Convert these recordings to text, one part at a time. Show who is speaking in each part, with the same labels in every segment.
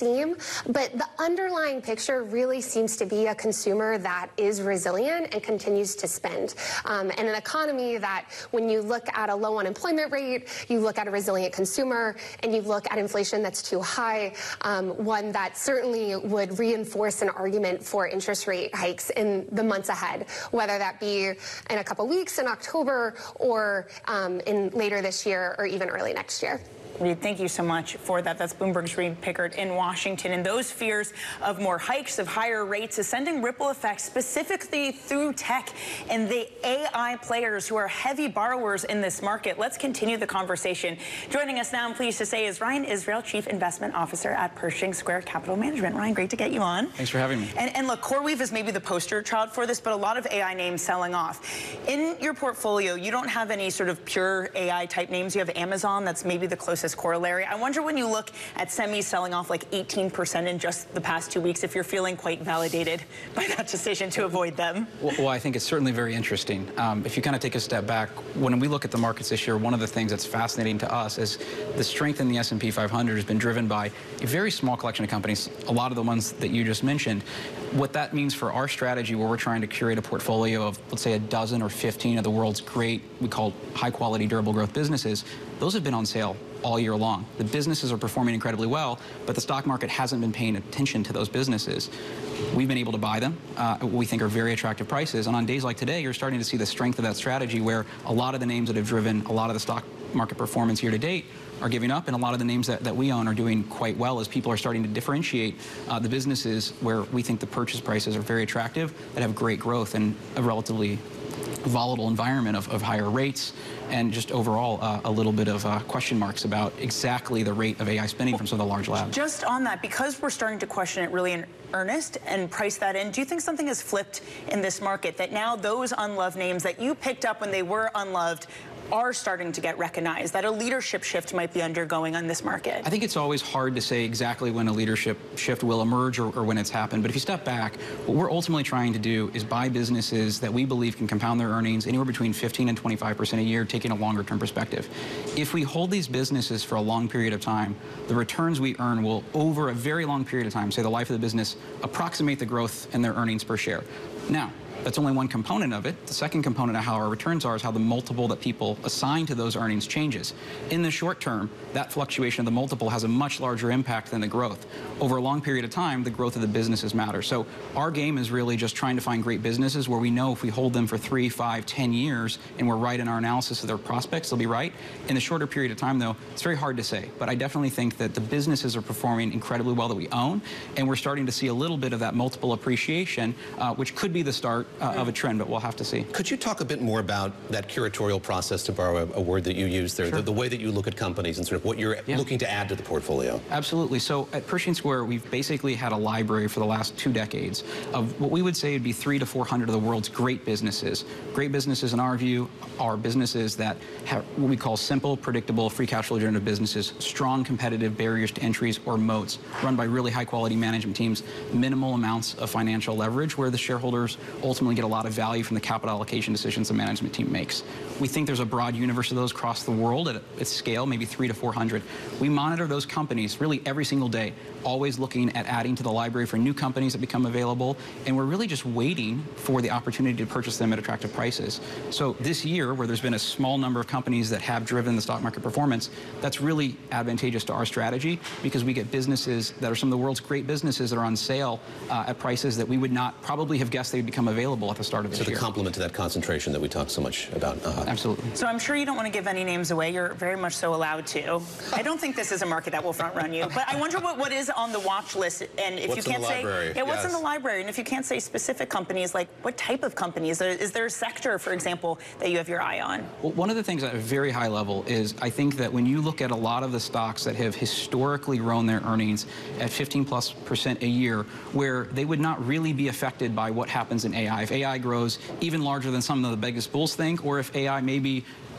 Speaker 1: theme, but the underlying picture really seems to be a consumer that is resilient and continues to spend. And an economy that, when you look at a low unemployment rate, you look at a resilient consumer, and you look at inflation that's too high, one that certainly would reinforce an argument for interest rate hikes in the months ahead, whether that be in a couple weeks in October or in later this year or even early next year.
Speaker 2: Reed, thank you so much for that. That's Bloomberg's Reed Pickert in Washington. And those fears of more hikes, of higher rates, is sending ripple effects specifically through tech and the AI players who are heavy borrowers in this market. Let's continue the conversation. Joining us now, I'm pleased to say, is Ryan Israel, Chief Investment Officer at Pershing Square Capital Management. Ryan, great to get you on.
Speaker 3: Thanks for having me.
Speaker 2: And look, CoreWeave is maybe the poster child for this, but a lot of AI names selling off. In your portfolio, you don't have any sort of pure AI type names. You have Amazon, that's maybe the closest corollary. I wonder, when you look at semis selling off like 18% in just the past 2 weeks, if you're feeling quite validated by that decision to avoid them.
Speaker 3: Well, I think it's certainly very interesting. If you kind of take a step back, when we look at the markets this year, one of the things that's fascinating to us is the strength in the S&P 500 has been driven by a very small collection of companies, a lot of the ones that you just mentioned. What that means for our strategy, where we're trying to curate a portfolio of, let's say, a dozen or 15 of the world's great, we call high-quality, durable growth businesses, those have been on sale all year long. The businesses are performing incredibly well, but the stock market hasn't been paying attention to those businesses. We've been able to buy them, what we think are very attractive prices, and on days like today, you're starting to see the strength of that strategy, where a lot of the names that have driven a lot of the stock market performance year to date are giving up, and a lot of the names that we own are doing quite well, as people are starting to differentiate the businesses where we think the purchase prices are very attractive, that have great growth in a relatively volatile environment of higher rates, and just overall a little bit of question marks about exactly the rate of AI spending from some of the large labs.
Speaker 2: Just on that, because we're starting to question it really in earnest and price that in, do you think something has flipped in this market, that now those unloved names that you picked up when they were unloved are starting to get recognized, that a leadership shift might be undergoing on this market?
Speaker 3: I think it's always hard to say exactly when a leadership shift will emerge or when it's happened, but if you step back, what we're ultimately trying to do is buy businesses that we believe can compound their earnings anywhere between 15 and 25% a year, taking a longer term perspective. If we hold these businesses for a long period of time, the returns we earn will, over a very long period of time, say the life of the business, approximate the growth in their earnings per share. Now, that's only one component of it. The second component of how our returns are is how the multiple that people assign to those earnings changes. In the short term, that fluctuation of the multiple has a much larger impact than the growth. Over a long period of time, the growth of the businesses matter. So our game is really just trying to find great businesses where we know if we hold them for 3, 5, 10 years and we're right in our analysis of their prospects, they'll be right. In the shorter period of time, though, it's very hard to say. But I definitely think that the businesses are performing incredibly well that we own, and we're starting to see a little bit of that multiple appreciation, which could be the start of a trend, but we'll have to see.
Speaker 4: Could you talk a bit more about that curatorial process, to borrow a word that you used there,
Speaker 3: Sure.
Speaker 4: the way that you look at companies and sort of what you're looking to add to the portfolio?
Speaker 3: Absolutely. So at Pershing Square, we've basically had a library for the last 2 decades of what we would say would be 300 to 400 of the world's great businesses. Great businesses, in our view, are businesses that have what we call simple, predictable, free cash flow generative businesses, strong competitive barriers to entries or moats, run by really high quality management teams, minimal amounts of financial leverage, where the shareholders ultimately get a lot of value from the capital allocation decisions the management team makes. We think there's a broad universe of those across the world at its scale, maybe 300 to 400. We monitor those companies really every single day, always looking at adding to the library for new companies that become available, and we're really just waiting for the opportunity to purchase them at attractive prices. So this year, where there's been a small number of companies that have driven the stock market performance, that's really advantageous to our strategy, because we get businesses that are some of the world's great businesses that are on sale at prices that we would not probably have guessed they'd become available at the start of this year.
Speaker 4: So the complement to that concentration that we talk so much about.
Speaker 3: Absolutely.
Speaker 2: So I'm sure you don't want to give any names away. You're very much so allowed to. I don't think this is a market that will front run you, but I wonder what is on the watch list, and if
Speaker 4: what's
Speaker 2: you can't say, what's
Speaker 4: yes.
Speaker 2: in the library, and if you can't say specific companies, like what type of companies? Is there a sector, for example, that you have your eye on?
Speaker 3: Well, one of the things at a very high level is I think that when you look at a lot of the stocks that have historically grown their earnings at 15+% a year, where they would not really be affected by what happens in AI. If AI grows even larger than some of the biggest bulls think, or if AI maybe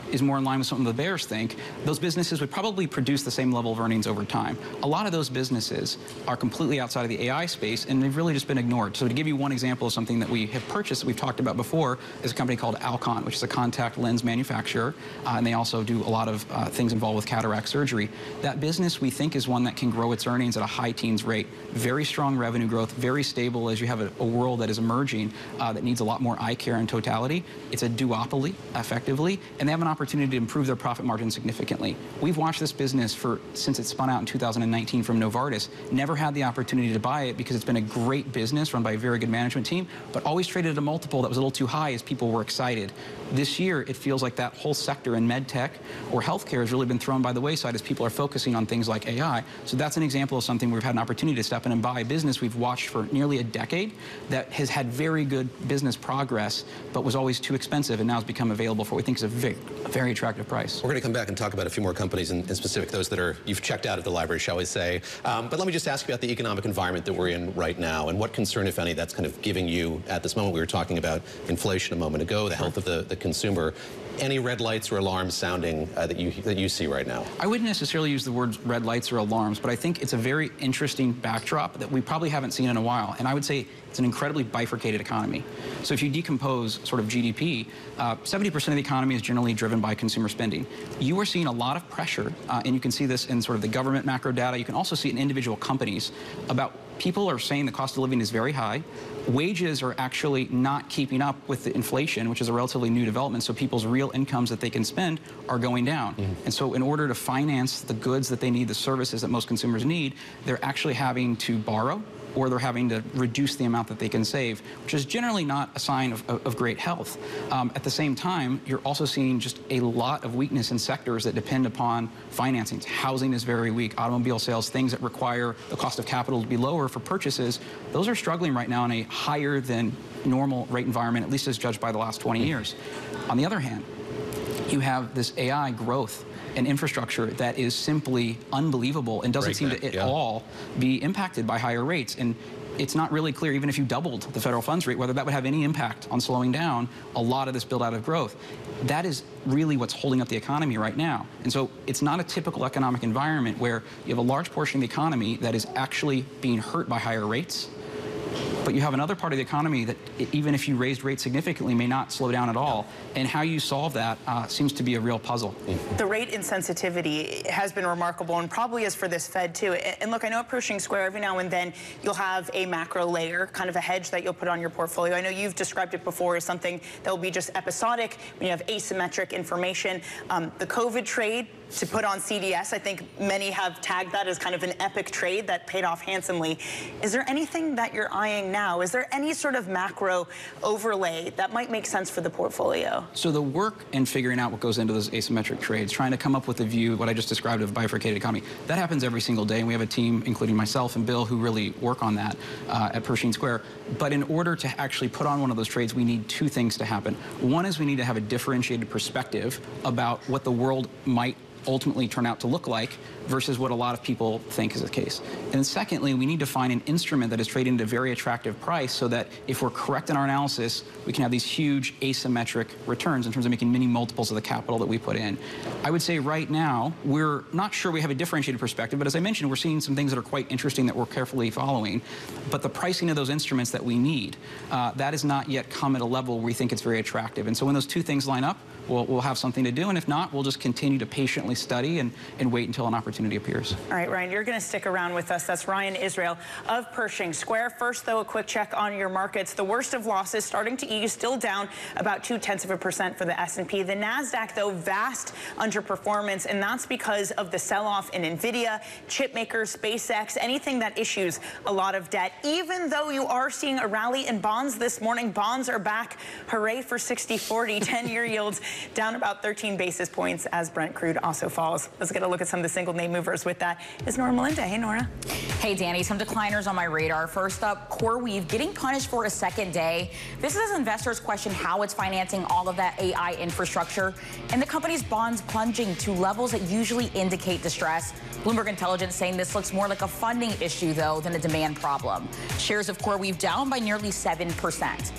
Speaker 3: is more in line with something the bears think, those businesses would probably produce the same level of earnings over time. A lot of those businesses are completely outside of the AI space, and they've really just been ignored. So to give you one example of something that we have purchased that we've talked about before is a company called Alcon, which is a contact lens manufacturer, and they also do a lot of things involved with cataract surgery. That business, we think, is one that can grow its earnings at a high teens rate. Very strong revenue growth, very stable as you have a world that is emerging that needs a lot more eye care in totality. It's a duopoly, effectively, and they have an opportunity to improve their profit margin significantly. We've watched this business since it spun out in 2019 from Novartis, never had the opportunity to buy it because it's been a great business run by a very good management team, but always traded at a multiple that was a little too high as people were excited. This year, it feels like that whole sector in med tech or healthcare has really been thrown by the wayside as people are focusing on things like AI. So that's an example of something we've had an opportunity to step in and buy a business we've watched for nearly a decade that has had very good business progress, but was always too expensive and now has become available for what we think is a very attractive price.
Speaker 4: We're going to come back and talk about a few more companies in specific, those that you've checked out of the library, shall we say. But let me just ask you about the economic environment that we're in right now and what concern, if any, that's kind of giving you at this moment. We were talking about inflation a moment ago, the health of the consumer. Any red lights or alarms sounding that you see right now? I
Speaker 3: wouldn't necessarily use the words red lights or alarms, but I think it's a very interesting backdrop that we probably haven't seen in a while. And I would say it's an incredibly bifurcated economy. So if you decompose sort of GDP, 70% of the economy is generally driven by consumer spending. You are seeing a lot of pressure, and you can see this in sort of the government macro data. You can also see it in individual companies about people are saying the cost of living is very high. Wages are actually not keeping up with the inflation, which is a relatively new development, so people's real incomes that they can spend are going down. And so in order to finance the goods that they need, the services that most consumers need, they're actually having to borrow, or they're having to reduce the amount that they can save, which is generally not a sign of great health. At the same time, you're also seeing just a lot of weakness in sectors that depend upon financing. Housing is very weak, automobile sales, things that require the cost of capital to be lower for purchases, those are struggling right now in a higher than normal rate environment, at least as judged by the last 20 years. On the other hand, you have this AI growth and infrastructure that is simply unbelievable and doesn't seem to at all be impacted by higher rates. And it's not really clear, even if you doubled the federal funds rate, whether that would have any impact on slowing down a lot of this build out of growth. That is really what's holding up the economy right now. And so it's not a typical economic environment where you have a large portion of the economy that is actually being hurt by higher rates, but you have another part of the economy that, even if you raised rates significantly, may not slow down at all. And how you solve that seems to be a real puzzle.
Speaker 2: The rate insensitivity has been remarkable, and probably is for this Fed too. And look, I know at Pershing Square, every now and then you'll have a macro layer, kind of a hedge that you'll put on your portfolio. I know you've described it before as something that will be just episodic when you have asymmetric information. The COVID trade to put on CDS, I think many have tagged that as kind of an epic trade that paid off handsomely. Is there anything that you're eyeing now? Is there any sort of macro overlay that might make sense for the portfolio?
Speaker 3: So the work in figuring out what goes into those asymmetric trades, trying to come up with a view, what I just described of a bifurcated economy, that happens every single day. And we have a team, including myself and Bill, who really work on that at Pershing Square. But in order to actually put on one of those trades, we need two things to happen. One is we need to have a differentiated perspective about what the world might ultimately turn out to look like versus what a lot of people think is the case. And secondly, we need to find an instrument that is trading at a very attractive price so that if we're correct in our analysis, we can have these huge asymmetric returns in terms of making many multiples of the capital that we put in. I would say right now, we're not sure we have a differentiated perspective, but as I mentioned, we're seeing some things that are quite interesting that we're carefully following. But the pricing of those instruments that we need, that has not yet come at a level where we think it's very attractive. And so when those two things line up, we'll have something to do. And if not, we'll just continue to patiently study and wait until an opportunity appears. All
Speaker 2: right, Ryan, you're going to stick around with us. That's Ryan Israel of Pershing Square. First, though, a quick check on your markets. The worst of losses starting to ease, still down about 0.2% for the S&P. The NASDAQ, though, vast underperformance, and that's because of the sell-off in NVIDIA, chip makers, SpaceX, anything that issues a lot of debt. Even though you are seeing a rally in bonds this morning, bonds are back. Hooray for 60-40, 10-year yields down about 13 basis points as Brent crude also falls. Let's get a look at some of the single name movers. With that is Nora Melinda. Hey, Nora.
Speaker 5: Hey, Danny. Some decliners on my radar. First up, CoreWeave getting punished for a second day. This is as investors question how it's financing all of that AI infrastructure, and the company's bonds plunging to levels that usually indicate distress. Bloomberg Intelligence saying this looks more like a funding issue, though, than a demand problem. Shares of CoreWeave down by nearly 7%.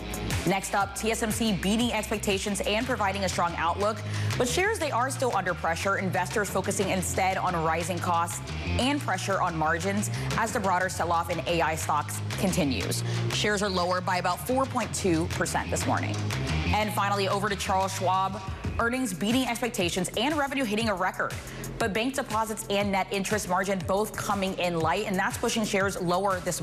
Speaker 5: Next up, TSMC beating expectations and providing a strong outlook, but shares they are still under pressure. Investors focusing instead on rising costs and pressure on margins as the broader sell-off in AI stocks continues. Shares are lower by about 4.2% this morning. And finally, over to Charles Schwab. Earnings beating expectations and revenue hitting a record. But bank deposits and net interest margin both coming in light, and that's pushing shares lower this morning.